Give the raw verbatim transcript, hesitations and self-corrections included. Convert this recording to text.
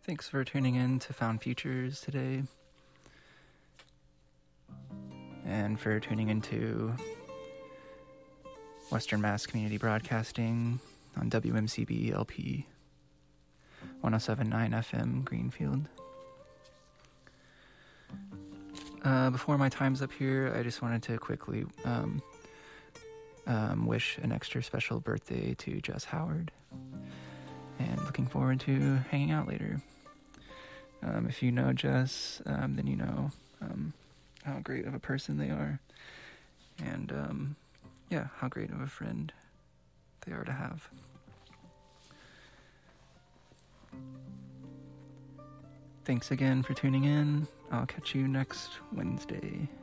Thanks for tuning in to Found Futures today, and for tuning into Western Mass Community Broadcasting on W M C B L P one oh seven point nine F M Greenfield. Uh, before my time's up here, I just wanted to quickly um, um, wish an extra special birthday to Jess Howard, and looking forward to hanging out later. Um, if you know Jess, um, then you know um, how great of a person they are, and um, yeah, how great of a friend they are to have. Thanks again for tuning in. I'll catch you next Wednesday.